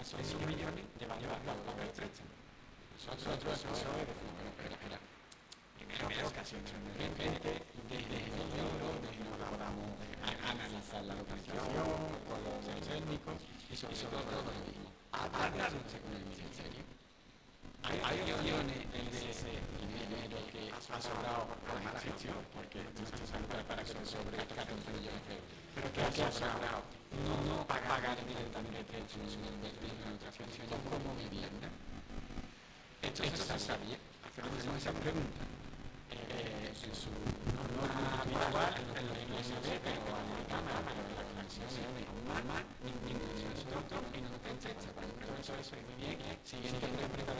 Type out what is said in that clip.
esos millones te van a llevar la paga estrecha. Nosotros eso es decir, bueno, espera. Primera ocasión, desde el euro, desde que podamos analizar la localización con los técnicos y sobre todo lo mismo. Hablar con el ministerio. Hay opciones de ese dinero que ha sobrado por mala gestión, porque no se sabe para que se sobre 14 millones de euros, pero que ha sobrado no pagar directamente, sino invertir en otras funciones como vivienda. Esto se sabía, hacemos esa pregunta. En su norma habitual, en los INSB, pero en la Cámara, en la Comisión de Norma, ningún tonto y no te entrecha. Por eso es muy bien, siguiente pregunta.